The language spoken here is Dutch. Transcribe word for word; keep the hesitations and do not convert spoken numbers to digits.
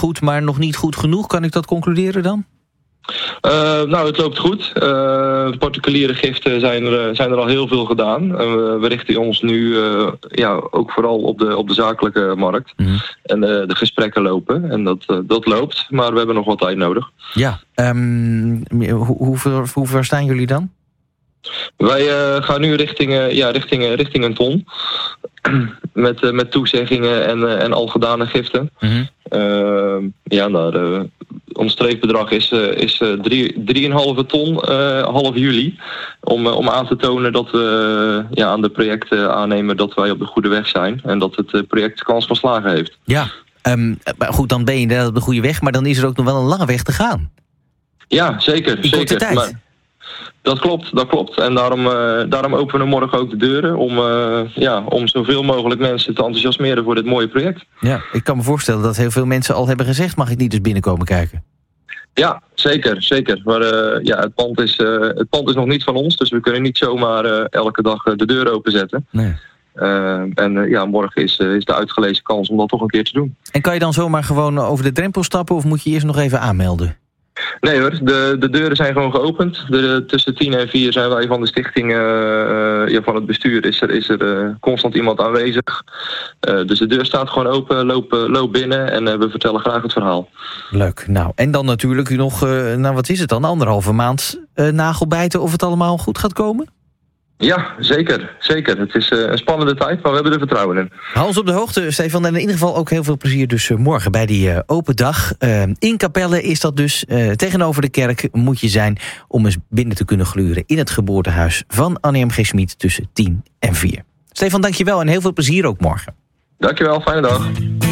goed, maar nog niet goed genoeg. Kan ik dat concluderen dan? Uh, nou, het loopt goed. Uh, particuliere giften zijn er, zijn er al heel veel gedaan. Uh, we, we richten ons nu uh, ja, ook vooral op de, op de zakelijke markt. Mm-hmm. En uh, de gesprekken lopen. En dat, uh, dat loopt, maar we hebben nog wat tijd nodig. Ja, um, hoe, hoe, ver, hoe ver staan jullie dan? Wij uh, gaan nu richting, uh, ja, richting, uh, richting een ton. Met, uh, met toezeggingen en, uh, en al gedane giften. Mm-hmm. Uh, ja, nou, uh, ons streefbedrag is, uh, is uh, drie, drieënhalve ton uh, half juli. Om, uh, om aan te tonen dat we uh, ja, aan de projecten aannemen dat wij op de goede weg zijn. En dat het uh, project kans van slagen heeft. Ja, um, maar goed, dan ben je inderdaad op de goede weg. Maar dan is er ook nog wel een lange weg te gaan. Ja, zeker. In korte zeker. tijd. Maar, Dat klopt, dat klopt. En daarom, uh, daarom openen we morgen ook de deuren om, uh, ja, om zoveel mogelijk mensen te enthousiasmeren voor dit mooie project. Ja, ik kan me voorstellen dat heel veel mensen al hebben gezegd, mag ik niet eens binnenkomen kijken? Ja, zeker, zeker. Maar uh, ja, het pand is, uh, het pand is nog niet van ons, dus we kunnen niet zomaar uh, elke dag uh, de deur openzetten. Nee. Uh, en uh, ja, morgen is, uh, is de uitgelezen kans om dat toch een keer te doen. En kan je dan zomaar gewoon over de drempel stappen of moet je eerst nog even aanmelden? Nee hoor, de, de deuren zijn gewoon geopend. De, de, tussen tien en vier zijn wij van de stichting, uh, uh, ja, van het bestuur, is er, is er uh, constant iemand aanwezig. Uh, dus de deur staat gewoon open, loop, loop binnen en uh, we vertellen graag het verhaal. Leuk, nou en dan natuurlijk nog, uh, nou wat is het dan, anderhalve maand uh, nagelbijten of het allemaal goed gaat komen? Ja, zeker, zeker. Het is uh, een spannende tijd, maar we hebben er vertrouwen in. Hou ons op de hoogte, Stefan. En in ieder geval ook heel veel plezier dus uh, morgen bij die uh, open dag. Uh, in Capelle is dat dus. Uh, tegenover de kerk moet je zijn om eens binnen te kunnen gluren in het geboortehuis van Annie M G. Schmid tussen tien en vier. Stefan, dankjewel en heel veel plezier ook morgen. Dankjewel, fijne dag.